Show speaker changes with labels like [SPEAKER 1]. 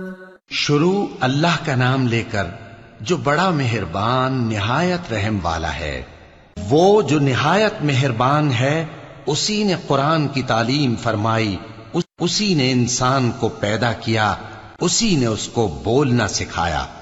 [SPEAKER 1] शुरू अल्लाह का नाम लेकर जो बड़ा मेहरबान निहायत रहम वाला है। वो जो निहायत मेहरबान है उसी ने कुरान की तालीम फरमाई, उसी ने इंसान को पैदा किया, उसी ने उसको बोलना सिखाया।